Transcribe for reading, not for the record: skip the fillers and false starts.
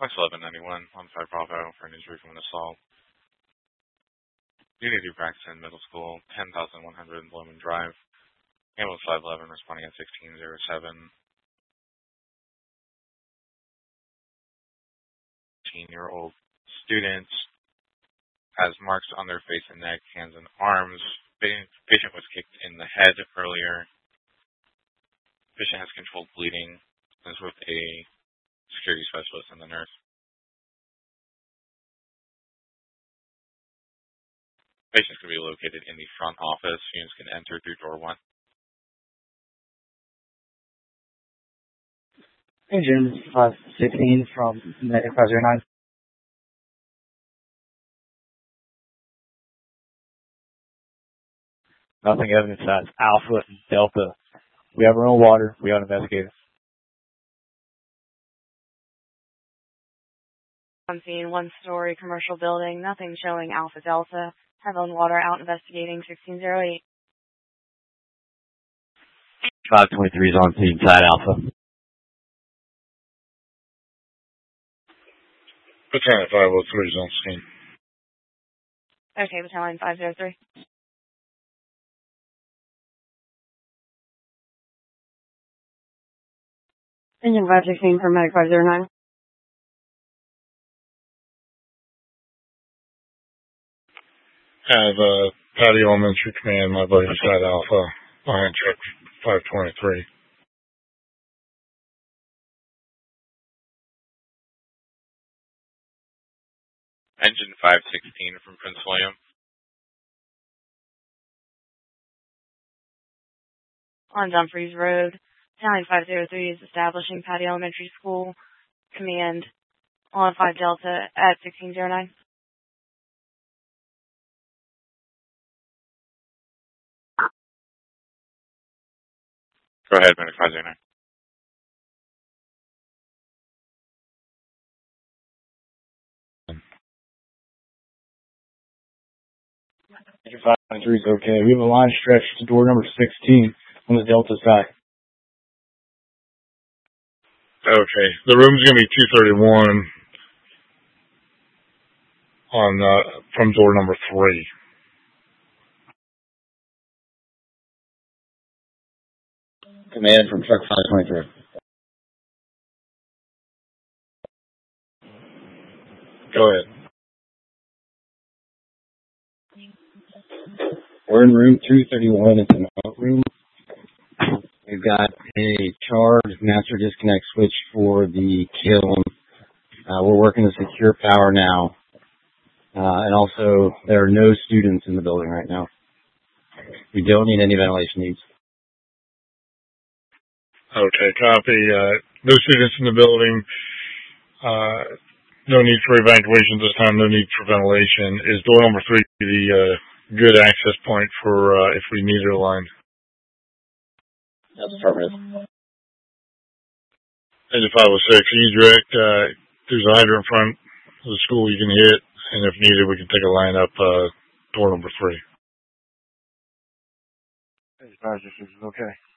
West 1191 on 5 Bravo for an injury from an assault. Unity Braxton Middle School, 10,100 Bowman Drive. Ambulance 511 responding at 1607. 18-year-old student has marks on their face and neck, hands and arms. Patient was kicked in the head earlier. Patient has controlled bleeding. Is with a security specialist and the nurse. Patients can be located in the front office. Units can enter through door 1. Engine 516 from Medic 509. Nothing evidence that's Alpha and Delta. We have our own water. We have investigators. On scene, one-story commercial building. Nothing showing Alpha Delta. Have own water out investigating 1608. 523 is on scene, side Alpha. Battalion 503 is on scene. Okay, Battalion 503. Engine 516 from Medic 509. Have Patty Elementary Command, my buddy Side Alpha, behind truck 523. Engine 516 from Prince William. On Dumfries Road. Battalion 503 is establishing Patty Elementary School. Command on 5 Delta at 1609. Go ahead, Medic 509. Engine 523 is okay. We have a line stretch to door number 16 on the Delta side. Okay, the room's going to be 231 on from door number 3. Command from truck 523. Go ahead. We're in room 231. It's an out room. We've got a charged master disconnect switch for the kiln. We're working to secure power now. And also, there are no students in the building right now. We don't need any ventilation needs. Okay, copy. No students in the building. No need for evacuation this time. No need for ventilation. Is door number 3 the good access point for if we need it aligned? That's affirmative. Engine 506, can you direct, there's a hydrant in front of the school you can hit, and if needed, we can take a line up door number 3. Engine 506 is okay.